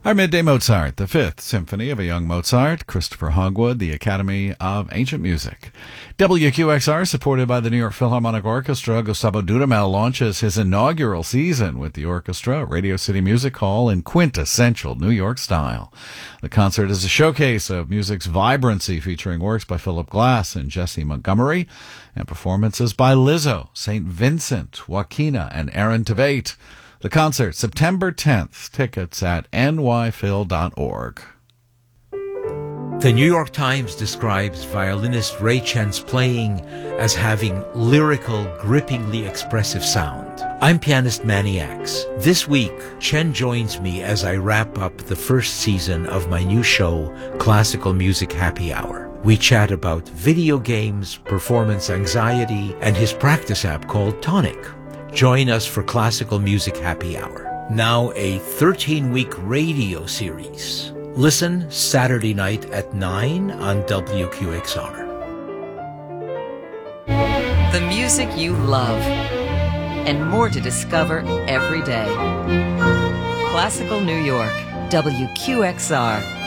Our Midday Mozart, the Fifth Symphony of a Young Mozart, Christopher Hogwood, the Academy of Ancient Music. WQXR, supported by the New York Philharmonic Orchestra, Gustavo Dudamel launches his inaugural season with the orchestra at Radio City Music Hall in quintessential New York style. The concert is a showcase of music's vibrancy, featuring works by Philip Glass and Jesse Montgomery, and performances by Lizzo, St. Vincent, Joaquina, and Aaron Tveit. The concert, September 10th. Tickets at nyphil.org. The New York Times describes violinist Ray Chen's playing as having lyrical, grippingly expressive sound. I'm pianist Manny Axe. This week, Chen joins me as I wrap up the first season of my new show, Classical Music Happy Hour. We chat about video games, performance anxiety, and his practice app called Tonic. Join us for Classical Music Happy Hour, now a 13-week radio series. Listen Saturday night at 9 on WQXR. The music you love, and more to discover every day. Classical New York, WQXR.